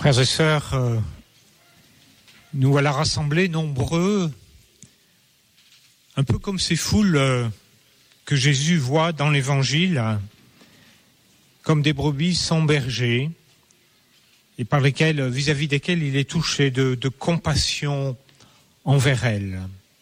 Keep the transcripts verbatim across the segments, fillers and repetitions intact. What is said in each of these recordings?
Frères et sœurs, euh, nous voilà rassemblés nombreux, un peu comme ces foules euh, que Jésus voit dans l'Évangile, euh, comme des brebis sans berger, et par lesquelles, vis-à-vis desquelles il est touché de, de compassion envers elles.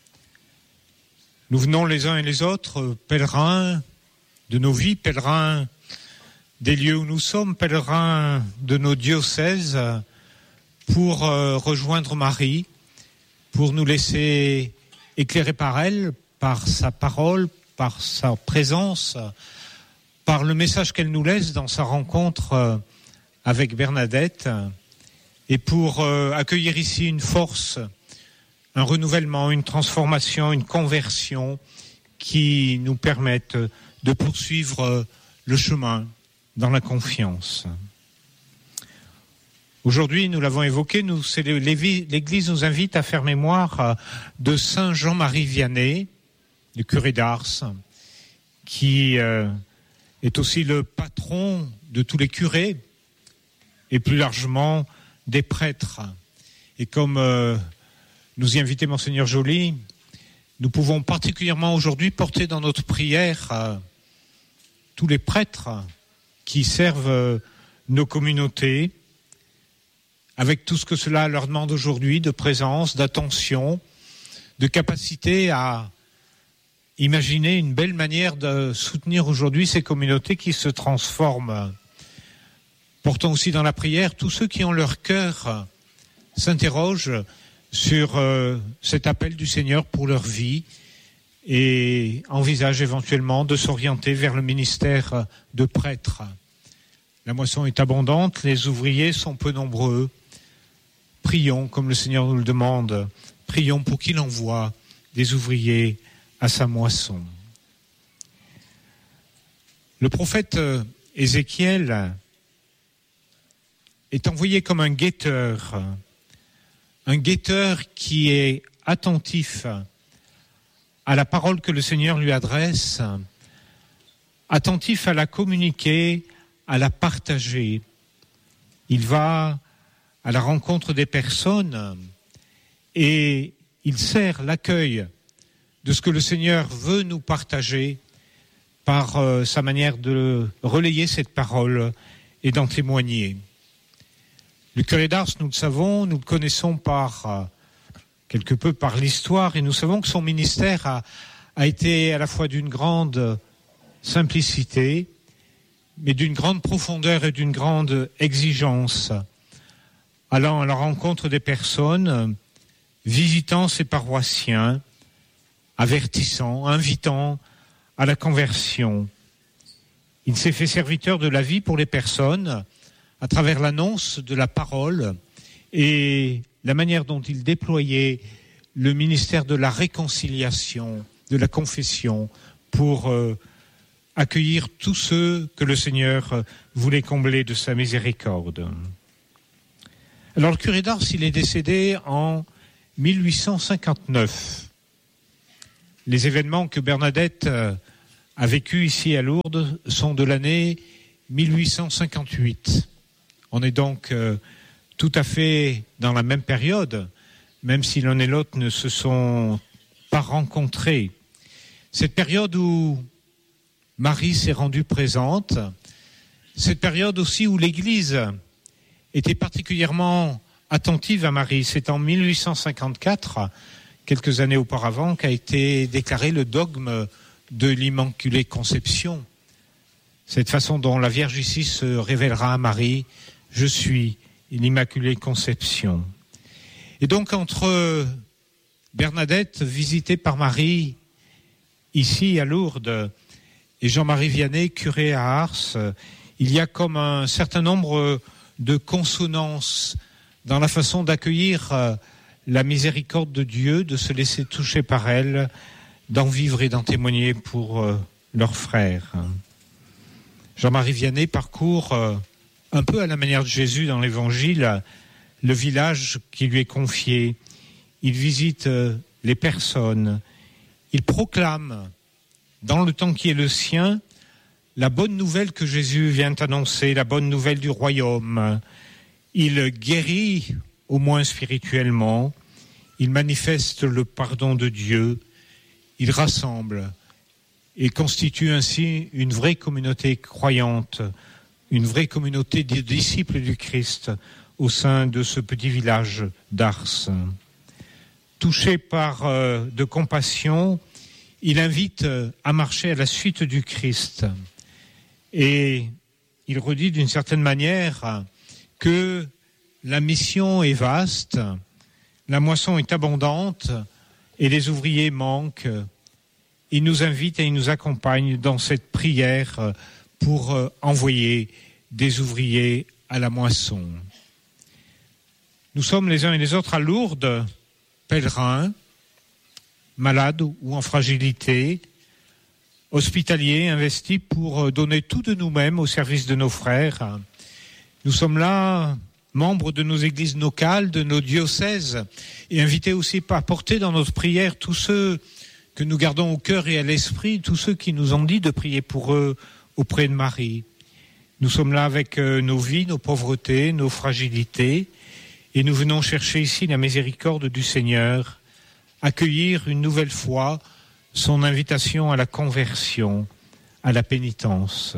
Nous venons les uns et les autres, pèlerins de nos vies, pèlerins des lieux où nous sommes, pèlerins de nos diocèses, pour euh, rejoindre Marie, pour nous laisser éclairer par elle, par sa parole, par sa présence, par le message qu'elle nous laisse dans sa rencontre euh, avec Bernadette, et pour euh, accueillir ici une force, un renouvellement, une transformation, une conversion qui nous permettent de poursuivre euh, le chemin dans la confiance. Aujourd'hui, nous l'avons évoqué, nous, c'est l'Église nous invite à faire mémoire de Saint Jean-Marie Vianney, le curé d'Ars, qui euh, est aussi le patron de tous les curés et plus largement des prêtres. Et comme euh, nous y invitait Monseigneur Joly, nous pouvons particulièrement aujourd'hui porter dans notre prière euh, tous les prêtres qui servent nos communautés, avec tout ce que cela leur demande aujourd'hui de présence, d'attention, de capacité à imaginer une belle manière de soutenir aujourd'hui ces communautés qui se transforment. Portons aussi dans la prière tous ceux qui ont leur cœur s'interrogent sur euh, cet appel du Seigneur pour leur vie et envisagent éventuellement de s'orienter vers le ministère de prêtre. La moisson est abondante, les ouvriers sont peu nombreux. Prions, comme le Seigneur nous le demande, prions pour qu'il envoie des ouvriers à sa moisson. Le prophète Ézéchiel est envoyé comme un guetteur, un guetteur qui est attentif à la parole que le Seigneur lui adresse, attentif à la communiquer, à la partager. Il va à la rencontre des personnes et il sert l'accueil de ce que le Seigneur veut nous partager par euh, sa manière de relayer cette parole et d'en témoigner. Le curé d'Ars, nous le savons, nous le connaissons par euh, quelque peu par l'histoire, et nous savons que son ministère a, a été à la fois d'une grande simplicité, mais d'une grande profondeur et d'une grande exigence, allant à la rencontre des personnes, visitant ses paroissiens, avertissant, invitant à la conversion. Il s'est fait serviteur de la vie pour les personnes à travers l'annonce de la parole et la manière dont il déployait le ministère de la réconciliation, de la confession, pour euh, accueillir tous ceux que le Seigneur voulait combler de sa miséricorde. Alors le curé d'Ars, il est décédé en mille huit cent cinquante-neuf. Les événements que Bernadette a vécus ici à Lourdes sont de l'année mille huit cent cinquante-huit. On est donc euh, tout à fait dans la même période, même si l'un et l'autre ne se sont pas rencontrés. Cette période où Marie s'est rendue présente, cette période aussi où l'Église était particulièrement attentive à Marie. C'est en mille huit cent cinquante-quatre, quelques années auparavant, qu'a été déclaré le dogme de l'Immaculée Conception. Cette façon dont la Vierge ici se révélera à Marie, je suis l'Immaculée Conception. Et donc entre Bernadette, visitée par Marie, ici à Lourdes, et Jean-Marie Vianney, curé à Ars, il y a comme un certain nombre de consonances dans la façon d'accueillir la miséricorde de Dieu, de se laisser toucher par elle, d'en vivre et d'en témoigner pour leurs frères. Jean-Marie Vianney parcourt, un peu à la manière de Jésus dans l'Évangile, le village qui lui est confié. Il visite les personnes. Il proclame, dans le temps qui est le sien, la bonne nouvelle que Jésus vient annoncer, la bonne nouvelle du royaume. il guérit, au moins spirituellement, il manifeste le pardon de Dieu, il rassemble et constitue ainsi une vraie communauté croyante, une vraie communauté de disciples du Christ au sein de ce petit village d'Ars. Touché par euh, de compassion, il invite à marcher à la suite du Christ. Et il redit d'une certaine manière que la mission est vaste, la moisson est abondante et les ouvriers manquent. Il nous invite et il nous accompagne dans cette prière pour envoyer des ouvriers à la moisson. Nous sommes les uns et les autres à Lourdes, pèlerins, malades ou en fragilité, hospitaliers, investis pour donner tout de nous-mêmes au service de nos frères. Nous sommes là, membres de nos églises locales, de nos diocèses, et invités aussi à porter dans notre prière tous ceux que nous gardons au cœur et à l'esprit, tous ceux qui nous ont dit de prier pour eux auprès de Marie. Nous sommes là avec nos vies, nos pauvretés, nos fragilités, et nous venons chercher ici la miséricorde du Seigneur, accueillir une nouvelle fois son invitation à la conversion, à la pénitence.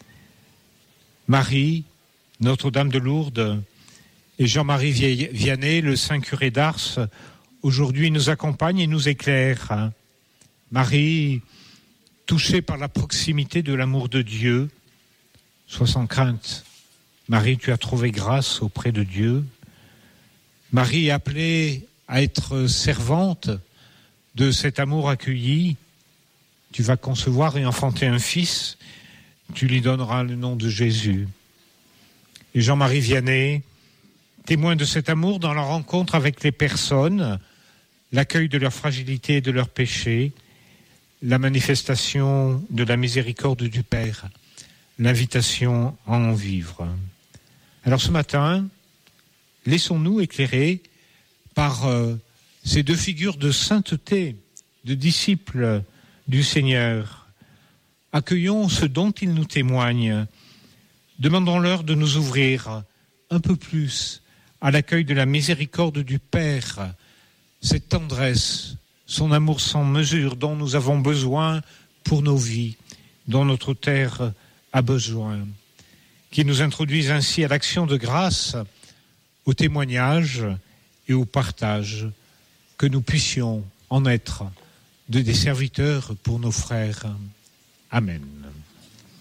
Marie, Notre-Dame de Lourdes, et Jean-Marie Vianney, le saint curé d'Ars, aujourd'hui nous accompagnent et nous éclairent. Marie, touchée par la proximité de l'amour de Dieu, sois sans crainte. Marie, tu as trouvé grâce auprès de Dieu. Marie est appelée à être servante de cet amour accueilli. Tu vas concevoir et enfanter un fils, tu lui donneras le nom de Jésus. Et Jean-Marie Vianney, témoin de cet amour dans la rencontre avec les personnes, l'accueil de leur fragilité et de leurs péchés, la manifestation de la miséricorde du Père, l'invitation à en vivre. Alors ce matin, laissons-nous éclairer par euh, ces deux figures de sainteté, de disciples du Seigneur. Accueillons ce dont ils nous témoignent. Demandons-leur de nous ouvrir un peu plus à l'accueil de la miséricorde du Père, cette tendresse, son amour sans mesure dont nous avons besoin pour nos vies, dont notre terre a besoin. Qui nous introduisent ainsi à l'action de grâce, au témoignage et au partage, que nous puissions en être de des serviteurs pour nos frères. Amen.